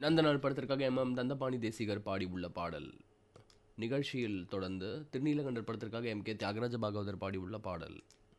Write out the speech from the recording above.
நந்தனார் படத்திற்காக எம் தண்டபாணி தேசிகர் பாடியுள்ள பாடல். நிகழ்ச்சியில் தொடர்ந்து திருநீலகண்டர் படத்திற்காக கே தியாகராஜ பாகவதர் பாடியுள்ள பாடல்.